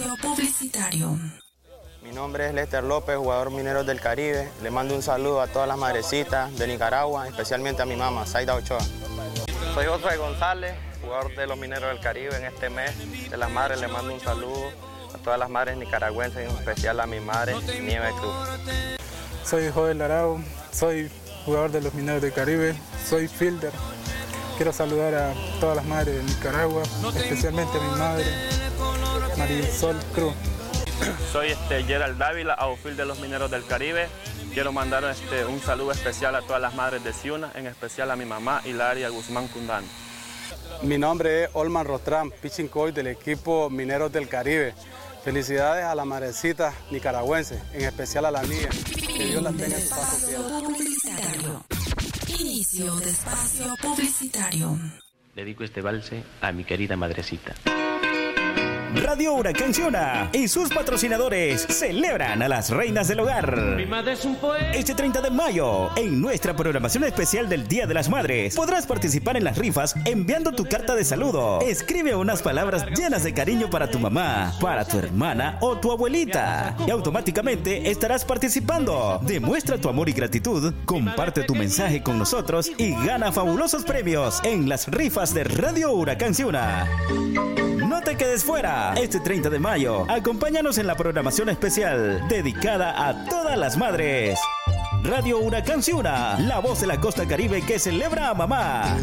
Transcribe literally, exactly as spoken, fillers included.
Espacio publicitario. Mi nombre es Lester López, jugador Mineros del Caribe. Le mando un saludo a todas las madrecitas de Nicaragua, especialmente a mi mamá, Zaida Ochoa. Soy Josué González, jugador de los Mineros del Caribe. En este mes de las madres le mando un saludo a todas las madres nicaragüenses, en especial a mi madre, Nieve Cruz. Soy Joel Arau, soy jugador de los Mineros del Caribe, soy fielder. Quiero saludar a todas las madres de Nicaragua, especialmente a mi madre, Marisol Cruz. Soy este, Gerald Dávila, outfield de los Mineros del Caribe. Quiero mandar este, un saludo especial a todas las madres de Ciuna, en especial a mi mamá, Hilaria Guzmán Cundán. Mi nombre es Olman Rostram, pitching coach del equipo Mineros del Caribe. Felicidades a las madrecitas nicaragüenses, en especial a la mía. Que Dios las tenga en su paz. Publicitario. Inicio de espacio publicitario. Dedico este valse a mi querida madrecita. Radio Huracán Ciuna y sus patrocinadores celebran a las reinas del hogar. Este treinta de mayo, en nuestra programación especial del Día de las Madres, podrás participar en las rifas enviando tu carta de saludo. Escribe unas palabras llenas de cariño para tu mamá, para tu hermana o tu abuelita y automáticamente estarás participando. Demuestra tu amor y gratitud, comparte tu mensaje con nosotros y gana fabulosos premios en las rifas de Radio Huracán Ciuna. No te quedes fuera. Este treinta de mayo, acompáñanos en la programación especial dedicada a todas las madres. Radio Huracán Ciuna, la voz de la costa caribe que celebra a mamá.